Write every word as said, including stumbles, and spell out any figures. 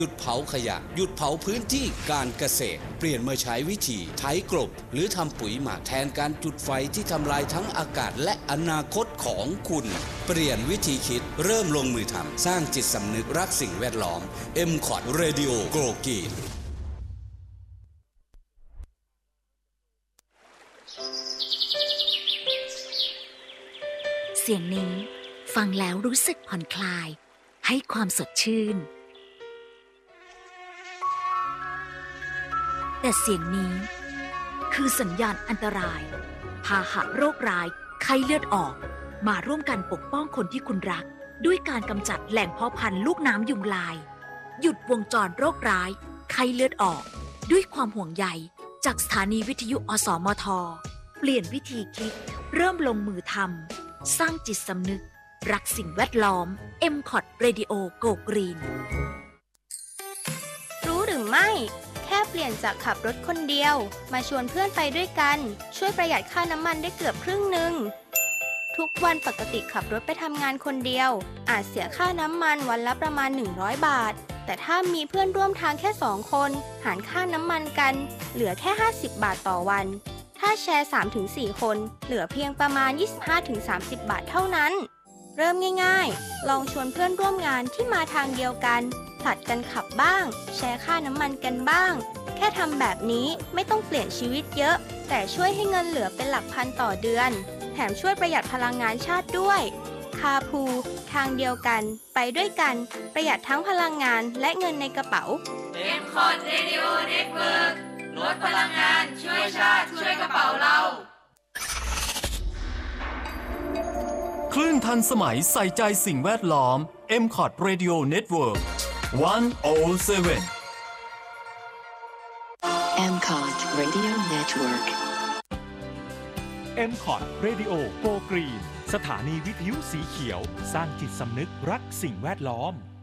หยุดเผาขยะหยุดเผาพื้นที่การเกษตรเปลี่ยนมาใช้วิธีไถกลบหรือทำปุ๋ยหมักแทนการจุดไฟที่ทำลายทั้งอากาศและอนาคตของคุณเปลี่ยนวิธีคิดเริ่มลงมือทำสร้างจิตสำนึกรักสิ่งแวดล้อม เอ็ม คอท Radio Go Green เสียงนี้ฟังแล้วรู้สึกผ่อนคลายให้ความสดชื่นแต่เสียงนี้คือสัญญาณอันตรายพาหะโรคร้ายไข้เลือดออกมาร่วมกันปกป้องคนที่คุณรักด้วยการกำจัดแหล่งเพาะพันธุ์ลูกน้ำยุงลายหยุดวงจรโรคร้ายไข้เลือดออกด้วยความห่วงใยจากสถานีวิทยุอสมทเปลี่ยนวิธีคิดเริ่มลงมือทำสร้างจิตสำนึกรักสิ่งแวดล้อม เอ็ม คอท Radio Go Green รู้หรือไม่แค่เปลี่ยนจากขับรถคนเดียวมาชวนเพื่อนไปด้วยกันช่วยประหยัดค่าน้ำมันได้เกือบครึ่งหนึ่งทุกวันปกติขับรถไปทำงานคนเดียวอาจเสียค่าน้ำมันวันละประมาณหนึ่งร้อยบาทแต่ถ้ามีเพื่อนร่วมทางแค่สองคนหารค่าน้ำมันกันเหลือแค่ห้าสิบบาทต่อวันถ้าแชร์ สามถึงสี่ คนเหลือเพียงประมาณ ยี่สิบห้าถึงสามสิบ บาทเท่านั้นเริ่มง่ายๆลองชวนเพื่อนร่วมงานที่มาทางเดียวกันผลัดกันขับบ้างแชร์ค่าน้ำมันกันบ้างแค่ทำแบบนี้ไม่ต้องเปลี่ยนชีวิตเยอะแต่ช่วยให้เงินเหลือเป็นหลักพันต่อเดือนแถมช่วยประหยัดพลังงานชาติด้วยคาพูทางเดียวกันไปด้วยกันประหยัดทั้งพลังงานและเงินในกระเป๋าเอ็ม คอท Radio Network ลดพลังงานช่วยชาติช่วยกระเป๋าเราคลื่นทันสมัยใส่ใจสิ่งแวดล้อม เอ็ม คอท Radio Network หนึ่งศูนย์เจ็ดเอ็ม คอท Radio Network เอ็ม คอท Radio Go Green สถานีวิทยุสีเขียวสร้างจิตสำนึกรักสิ่งแวดล้อม